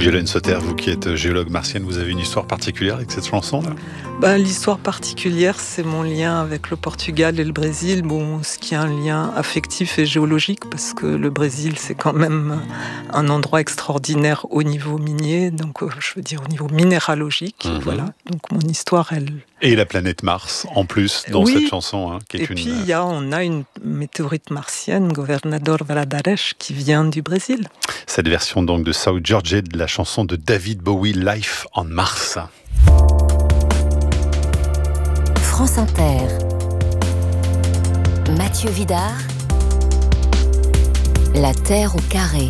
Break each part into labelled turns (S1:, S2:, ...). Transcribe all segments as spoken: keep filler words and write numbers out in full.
S1: Violaine Sauter, vous qui êtes géologue martienne, vous avez une histoire particulière avec cette chanson là ?
S2: Ben, l'histoire particulière, c'est mon lien avec le Portugal et le Brésil. Bon, ce qui est un lien affectif et géologique, parce que le Brésil, c'est quand même un endroit extraordinaire au niveau minier, donc je veux dire au niveau minéralogique. Mmh. Voilà. Donc mon histoire, elle...
S1: Et la planète Mars, en plus, dans
S2: oui.
S1: cette chanson. Hein, qui est
S2: et
S1: une...
S2: puis, il y a, on a une météorite martienne, Governador Valadares, qui vient du Brésil.
S1: Cette version donc de South Georgia, de la chanson de David Bowie, Life on Mars.
S3: France Inter. Mathieu Vidard. La Terre au carré.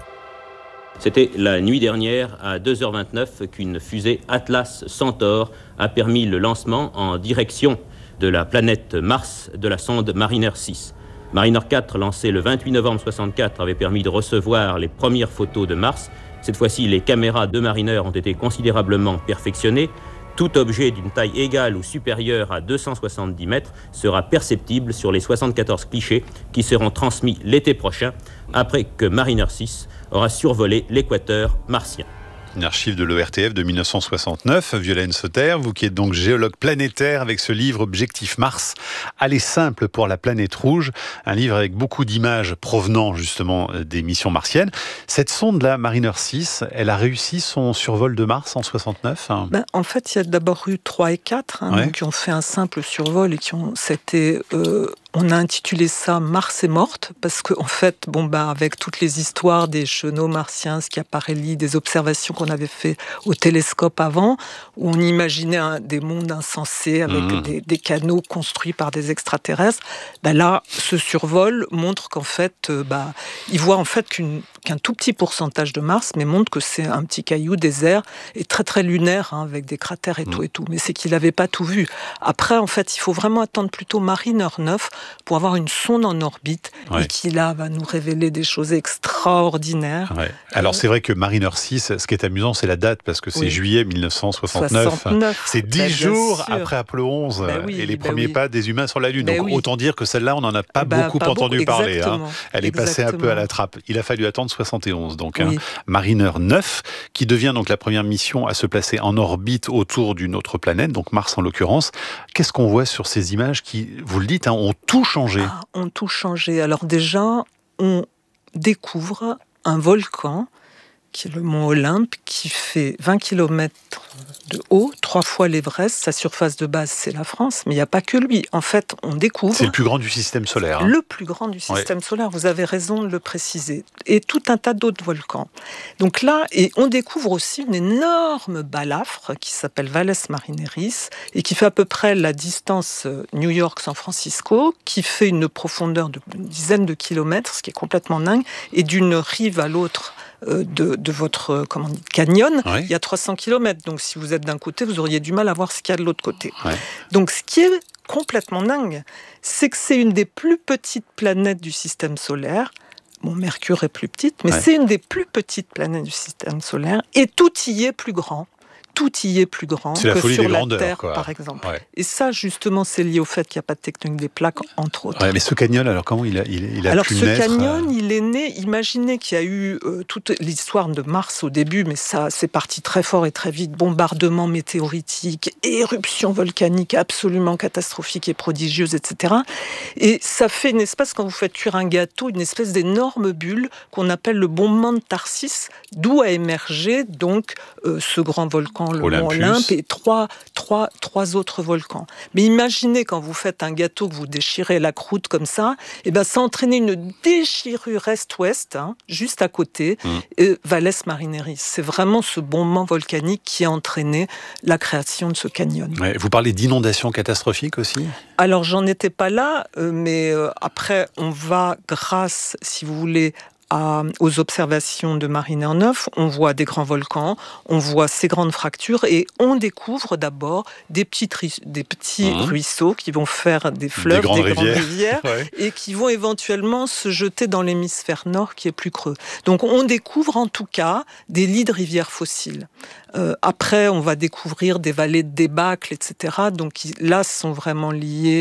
S4: C'était la nuit dernière à deux heures vingt-neuf qu'une fusée Atlas Centaure a permis le lancement en direction de la planète Mars de la sonde Mariner six. Mariner quatre, lancé le vingt-huit novembre soixante-quatre, avait permis de recevoir les premières photos de Mars. Cette fois-ci, les caméras de Mariner ont été considérablement perfectionnées. Tout objet d'une taille égale ou supérieure à deux cent soixante-dix mètres sera perceptible sur les soixante-quatorze clichés qui seront transmis l'été prochain, après que Mariner six aura survolé l'équateur martien.
S1: Une archive de l'O R T F de dix-neuf cent soixante-neuf. Violaine Sauter, vous qui êtes donc géologue planétaire avec ce livre Objectif Mars, aller simple pour la planète rouge, un livre avec beaucoup d'images provenant justement des missions martiennes. Cette sonde là, Mariner six, elle a réussi son survol de Mars en soixante-neuf.
S2: Ben, en fait, il y a d'abord eu trois et quatre hein, ouais. qui ont fait un simple survol et qui ont, c'était, euh, on a intitulé ça Mars est morte parce qu'en en fait, bon ben, avec toutes les histoires des chenaux martiens, Schiaparelli, des observations qu'on avait fait au télescope avant, où on imaginait un, des mondes insensés avec mmh. des, des canaux construits par des extraterrestres. Ben là, ce survol montre qu'en fait, euh, ben, il voit en fait qu'une, qu'un tout petit pourcentage de Mars, mais montre que c'est un petit caillou désert et très très lunaire, hein, avec des cratères et mmh. tout et tout. Mais c'est qu'il n'avait pas tout vu. Après, en fait, il faut vraiment attendre plutôt Mariner neuf pour avoir une sonde en orbite ouais. et qui là va nous révéler des choses extraordinaires.
S1: Ouais. Alors euh, c'est vrai que Mariner six, ce qui est amusant, c'est la date, parce que c'est oui. juillet dix-neuf cent soixante-neuf. soixante-neuf. C'est dix ben, jours après Apollo onze ben oui, et les ben premiers oui. pas des humains sur la Lune. Ben Donc oui. autant dire que celle-là, on n'en a pas ben, beaucoup pas entendu beaucoup. parler. Hein. Elle est Exactement. passée un peu à la trappe. Il a fallu attendre soixante et onze. Donc oui. hein. Mariner neuf, qui devient donc la première mission à se placer en orbite autour d'une autre planète, donc Mars en l'occurrence. Qu'est-ce qu'on voit sur ces images qui, vous le dites, hein, ont tout changé?
S2: ah, Ont tout changé. Alors déjà, on découvre un volcan qui est le mont Olympe, qui fait vingt kilomètres de haut, trois fois l'Everest. Sa surface de base, c'est la France, mais il n'y a pas que lui. En fait, on découvre...
S1: C'est le plus grand du système solaire. Hein.
S2: Le plus grand du système ouais. solaire, vous avez raison de le préciser. Et tout un tas d'autres volcans. Donc là, et on découvre aussi une énorme balafre qui s'appelle Valles Marineris et qui fait à peu près la distance New York-San Francisco, qui fait une profondeur de une dizaine de kilomètres, ce qui est complètement dingue, et d'une rive à l'autre De, de votre comment dit, canyon, oui. il y a trois cents kilomètres. Donc, si vous êtes d'un côté, vous auriez du mal à voir ce qu'il y a de l'autre côté. Oui. Donc, ce qui est complètement dingue, c'est que c'est une des plus petites planètes du système solaire. Bon, Mercure est plus petite, mais oui. c'est une des plus petites planètes du système solaire. Et tout y est plus grand. Tout y est plus grand
S1: c'est
S2: que sur la
S1: grandeurs,
S2: Terre,
S1: quoi.
S2: par exemple.
S1: Ouais.
S2: Et ça, justement, c'est lié au fait qu'il n'y a pas de tectonique des plaques, entre autres.
S1: Ouais, mais ce canyon, alors comment il a, il, il a
S2: alors,
S1: pu
S2: ce
S1: naître
S2: canyon,
S1: euh...
S2: il est né, imaginez qu'il y a eu euh, toute l'histoire de Mars au début, mais ça, c'est parti très fort et très vite. Bombardement météoritique, éruption volcanique absolument catastrophique et prodigieuse, et cetera. Et ça fait une espèce, quand vous faites cuire un gâteau, une espèce d'énorme bulle qu'on appelle le bombement de Tarsis, d'où a émergé donc euh, ce grand volcan, le mont Olympe, et trois, trois, trois autres volcans. Mais imaginez quand vous faites un gâteau, que vous déchirez la croûte comme ça, et ben ça entraînait une déchirure est-ouest, hein, juste à côté, mmh. et Valles Marineris. C'est vraiment ce bombement volcanique qui a entraîné la création de ce canyon.
S1: Ouais, vous parlez d'inondations catastrophiques aussi ?
S2: Alors, j'en étais pas là, euh, mais euh, après, on va, grâce, si vous voulez, À, aux observations de Mariner neuf, on voit des grands volcans, on voit ces grandes fractures et on découvre d'abord des, petites, des petits mmh. ruisseaux qui vont faire des fleuves, des grandes des rivières, grandes rivières ouais. et qui vont éventuellement se jeter dans l'hémisphère nord qui est plus creux. Donc on découvre en tout cas des lits de rivières fossiles. Euh, après, on va découvrir des vallées de débâcle, et cetera. Donc là, sont vraiment liés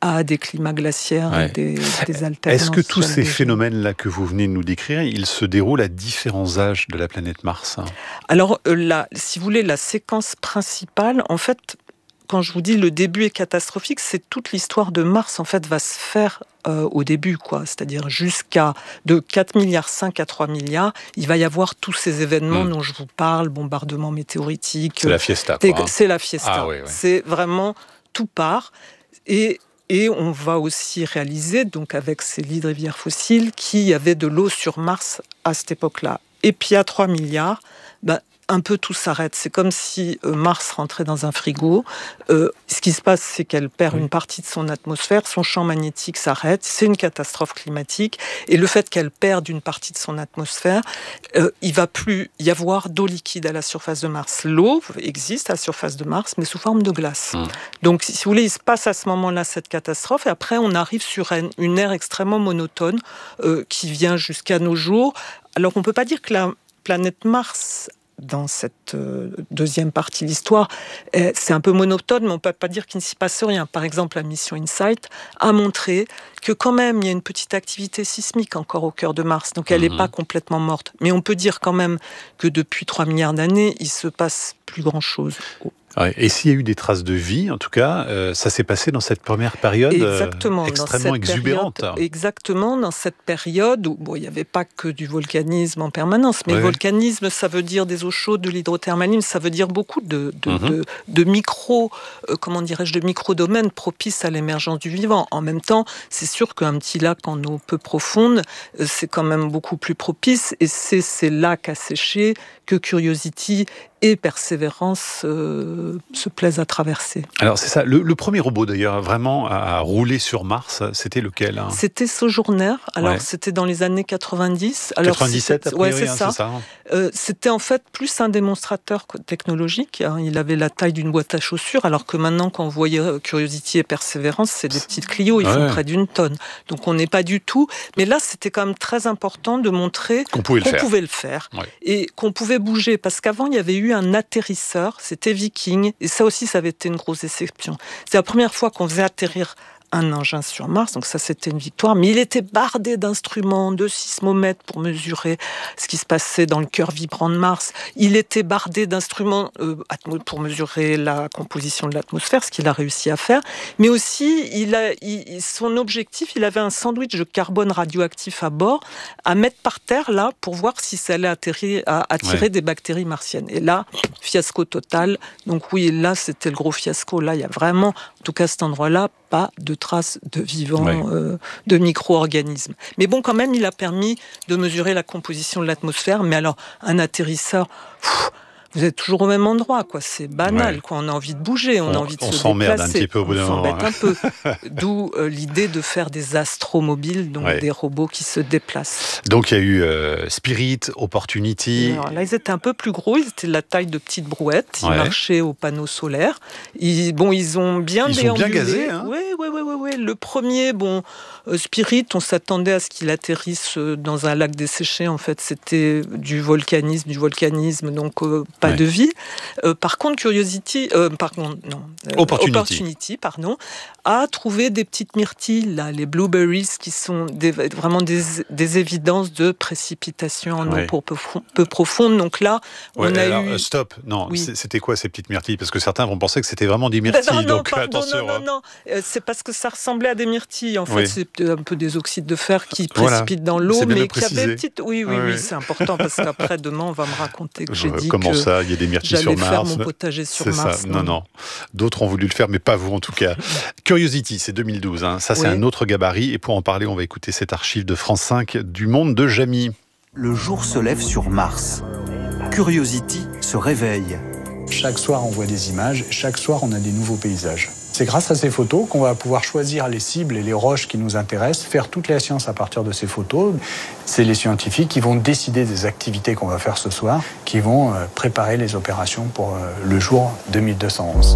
S2: à des climats glaciaires, ouais. des, des alternances.
S1: Est-ce que tous ces phénomènes-là que vous venez de nous décrire, ils se déroulent à différents âges de la planète Mars ?
S2: Alors, euh, la, si vous voulez, la séquence principale, en fait, quand je vous dis le début est catastrophique, c'est toute l'histoire de Mars, en fait, va se faire euh, au début, quoi. C'est-à-dire jusqu'à de quatre virgule cinq milliards à trois milliards, il va y avoir tous ces événements mmh. dont je vous parle, bombardement météoritique.
S1: C'est la fiesta, quoi. Hein.
S2: C'est la fiesta.
S1: Ah, oui, oui.
S2: C'est vraiment, tout part. Et... Et on va aussi réaliser, donc avec ces lits de rivières fossiles, qu'il y avait de l'eau sur Mars à cette époque-là. Et puis à trois milliards, ben, un peu tout s'arrête. C'est comme si euh, Mars rentrait dans un frigo. Euh, ce qui se passe, c'est qu'elle perd oui. une partie de son atmosphère, son champ magnétique s'arrête, c'est une catastrophe climatique. Et le fait qu'elle perde une partie de son atmosphère, euh, il ne va plus y avoir d'eau liquide à la surface de Mars. L'eau existe à la surface de Mars, mais sous forme de glace. Mmh. Donc, si vous voulez, il se passe à ce moment-là cette catastrophe, et après, on arrive sur une ère extrêmement monotone euh, qui vient jusqu'à nos jours. Alors, on ne peut pas dire que la planète Mars, dans cette euh, deuxième partie de l'histoire, euh, c'est un peu monotone, mais on ne peut pas dire qu'il ne s'y passe rien. Par exemple, la mission InSight a montré que quand même, il y a une petite activité sismique encore au cœur de Mars, donc elle n'est mmh. pas complètement morte. Mais on peut dire quand même que depuis trois milliards d'années, il ne se passe plus grand-chose.
S1: Ouais, et s'il y a eu des traces de vie, en tout cas, euh, ça s'est passé dans cette première période
S2: exactement,
S1: euh, extrêmement
S2: dans cette
S1: exubérante.
S2: Période, exactement, dans cette période où bon, il n'y avait pas que du volcanisme en permanence, mais ouais. le volcanisme, ça veut dire des eaux chaudes, de l'hydrothermalisme, ça veut dire beaucoup de, de, mm-hmm. de, de micro, euh, comment dirais-je, de micro-domaines propices à l'émergence du vivant. En même temps, c'est sûr qu'un petit lac en eau peu profonde, euh, c'est quand même beaucoup plus propice, et c'est ces lacs asséchés que Curiosity et Persévérance euh, se plaisent à traverser.
S1: Alors c'est ça, le, le premier robot d'ailleurs vraiment à rouler sur Mars, c'était lequel hein
S2: C'était Sojourner, alors ouais. c'était dans les années quatre-vingt-dix. Alors,
S1: quatre-vingt-dix-sept, après,
S2: ouais, c'est
S1: hein,
S2: ça.
S1: c'est ça.
S2: Euh, c'était en fait plus un démonstrateur technologique, hein. Il avait la taille d'une boîte à chaussures, alors que maintenant quand vous voyez Curiosity et Persévérance, c'est des petites Clio, ils ouais. font près d'une tonne. Donc on n'est pas du tout, mais là c'était quand même très important de montrer
S1: qu'on pouvait le
S2: qu'on
S1: faire,
S2: pouvait le faire
S1: ouais.
S2: et qu'on pouvait bouger, parce qu'avant il y avait eu un atterrisseur, c'était Viking, et ça aussi, ça avait été une grosse déception. C'est la première fois qu'on faisait atterrir un engin sur Mars, donc ça c'était une victoire, mais il était bardé d'instruments, de sismomètres pour mesurer ce qui se passait dans le cœur vibrant de Mars. Il était bardé d'instruments euh, pour mesurer la composition de l'atmosphère, ce qu'il a réussi à faire, mais aussi il a, il, son objectif, il avait un sandwich de carbone radioactif à bord à mettre par terre là pour voir si ça allait atterrir, à, attirer ouais. des bactéries martiennes. Et là, fiasco total. Donc oui, là c'était le gros fiasco. Là, il y a vraiment, en tout cas à cet endroit-là, pas de traces de vivants, ouais. euh, de micro-organismes. Mais bon, quand même, il a permis de mesurer la composition de l'atmosphère. Mais alors, un atterrisseur, pff, vous êtes toujours au même endroit, quoi. C'est banal, ouais. quoi. On a envie de bouger, on, on a envie de
S1: on
S2: se
S1: s'emmerde
S2: déplacer.
S1: un petit peu au bout d'un moment.
S2: On s'embête un peu. D'où euh, l'idée de faire des astromobiles, donc ouais. des robots qui se déplacent.
S1: Donc il y a eu euh, Spirit, Opportunity.
S2: Alors, là, ils étaient un peu plus gros. Ils étaient de la taille de petites brouettes. Ils ouais. marchaient aux panneaux solaires. Ils, bon, ils ont bien
S1: ils
S2: déambulé.
S1: Ils ont bien gazé. Hein.
S2: Oui, oui, oui, oui, oui. Le premier, bon, euh, Spirit, on s'attendait à ce qu'il atterrisse dans un lac desséché. En fait, c'était du volcanisme, du volcanisme, donc euh, pas ouais. de vie. Euh, par contre, Curiosity, euh, par contre, non, euh,
S1: Opportunity.
S2: Opportunity, pardon, a trouvé des petites myrtilles, là, les blueberries, qui sont des, vraiment des, des évidences de précipitation en ouais. eau peu, peu profonde. Donc là,
S1: ouais,
S2: on a
S1: alors,
S2: eu...
S1: Euh, stop, non,
S2: oui.
S1: c'était quoi ces petites myrtilles? Parce que certains vont penser que c'était vraiment des myrtilles,
S2: ben non, non,
S1: donc
S2: pardon,
S1: attention.
S2: Non, non, non, euh, c'est parce que ça ressemblait à des myrtilles. En fait,
S1: oui.
S2: c'est un peu des oxydes de fer qui précipitent voilà. dans l'eau, mais qui avaient des petites... Oui, oui, oui, oui, c'est important, parce qu'après, demain, on va me raconter que j'ai dit
S1: Comment
S2: que
S1: ça, il y a des myrtilles sur Mars.
S2: J'allais faire mon potager sur
S1: c'est
S2: Mars.
S1: Ça. Non, non. D'autres ont voulu le faire, mais pas vous en tout cas. Curiosity, c'est deux mille douze. Hein. Ça, c'est oui. un autre gabarit. Et pour en parler, on va écouter cette archive de France cinq du monde de Jamy.
S5: Le jour se lève sur Mars. Curiosity se réveille.
S6: Chaque soir, on voit des images. Chaque soir, on a des nouveaux paysages. C'est grâce à ces photos qu'on va pouvoir choisir les cibles et les roches qui nous intéressent, faire toute la science à partir de ces photos. C'est les scientifiques qui vont décider des activités qu'on va faire ce soir, qui vont préparer les opérations pour le jour deux mille deux cent onze.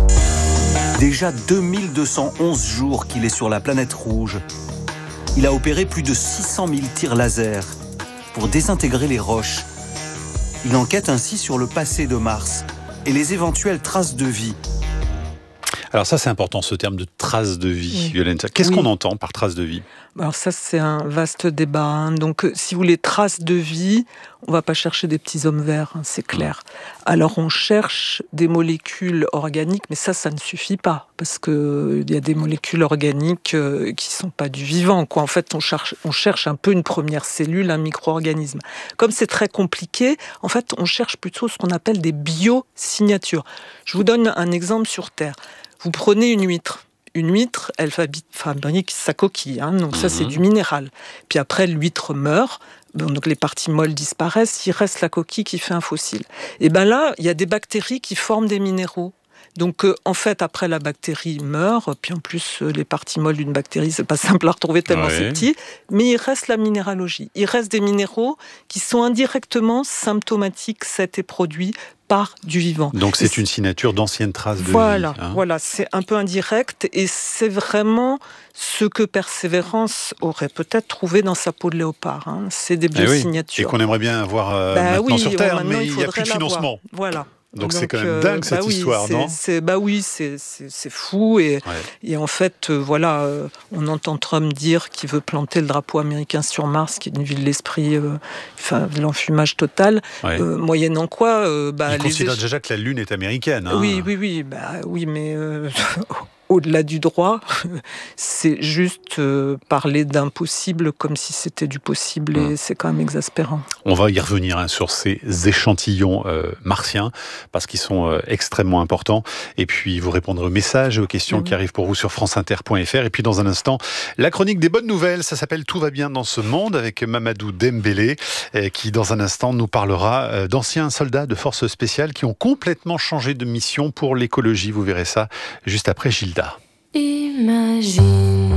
S5: Déjà deux mille deux cent onze jours qu'il est sur la planète rouge. Il a opéré plus de six cent mille tirs laser pour désintégrer les roches. Il enquête ainsi sur le passé de Mars et les éventuelles traces de vie.
S1: Alors ça, c'est important, ce terme de trace de vie, oui. Violenta. Qu'est-ce oui. qu'on entend par trace de vie ?
S2: Alors ça, c'est un vaste débat. Hein. Donc, si vous voulez, traces de vie, on va pas chercher des petits hommes verts, hein, c'est clair. Alors, on cherche des molécules organiques, mais ça, ça ne suffit pas, parce que il y a des molécules organiques euh, qui sont pas du vivant, quoi. En fait, on cherche, on cherche un peu une première cellule, un micro-organisme. Comme c'est très compliqué, en fait, on cherche plutôt ce qu'on appelle des biosignatures. Je vous donne un exemple sur Terre. Vous prenez une huître. Une huître, elle fabrique sa coquille, hein, donc ça mmh. c'est du minéral. Puis après, l'huître meurt, donc les parties molles disparaissent, il reste la coquille qui fait un fossile. Et bien là, il y a des bactéries qui forment des minéraux. Donc euh, en fait, après la bactérie meurt, puis en plus euh, les parties molles d'une bactérie, c'est pas simple à retrouver tellement ouais. c'est petit, mais il reste la minéralogie. Il reste des minéraux qui sont indirectement symptomatiques, c'est et produits par du vivant.
S1: Donc c'est une signature d'anciennes traces de
S2: voilà,
S1: vie. Hein.
S2: Voilà, c'est un peu indirect et c'est vraiment ce que Persévérance aurait peut-être trouvé dans sa peau de léopard. Hein. C'est des biosignatures.
S1: Eh oui. Et qu'on aimerait bien avoir euh,
S2: bah
S1: maintenant
S2: oui,
S1: sur Terre,
S2: bon,
S1: mais il n'y a plus de financement.
S2: L'avoir. Voilà.
S1: Donc, Donc c'est quand même dingue euh, cette
S2: bah oui,
S1: histoire,
S2: c'est,
S1: non
S2: c'est, Bah oui, c'est, c'est, c'est fou. Et, ouais. et en fait, euh, voilà, euh, on entend Trump dire qu'il veut planter le drapeau américain sur Mars, qui est une ville d'esprit, euh, enfin, de l'enfumage total. Ouais. Euh, moyennant quoi... Euh, bah,
S1: Il considère éche... déjà que la Lune est américaine. Hein.
S2: Oui, oui, oui. Bah, oui, mais... Euh, au-delà du droit, c'est juste euh, parler d'impossible comme si c'était du possible et mmh. c'est quand même exaspérant.
S1: On va y revenir hein, sur ces échantillons euh, martiens parce qu'ils sont euh, extrêmement importants et puis vous répondrez aux messages et aux questions mmh. qui arrivent pour vous sur franceinter point f r et puis dans un instant, la chronique des bonnes nouvelles, ça s'appelle Tout va bien dans ce monde avec Mamadou Dembélé euh, qui dans un instant nous parlera euh, d'anciens soldats de forces spéciales qui ont complètement changé de mission pour l'écologie. Vous verrez ça juste après Gilles.
S7: Imagine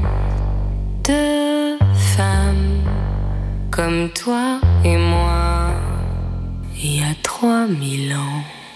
S7: deux femmes comme toi et moi, il y a trois mille ans.